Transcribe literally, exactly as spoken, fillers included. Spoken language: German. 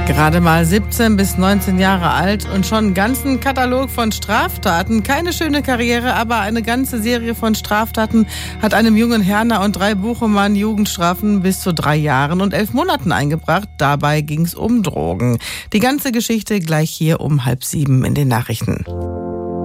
Gerade mal siebzehn bis neunzehn Jahre alt und schon einen ganzen Katalog von Straftaten. Keine schöne Karriere, aber eine ganze Serie von Straftaten hat einem jungen Herner und drei Bochumern Jugendstrafen bis zu drei Jahren und elf Monaten eingebracht. Dabei ging es um Drogen. Die ganze Geschichte gleich hier um halb sieben in den Nachrichten.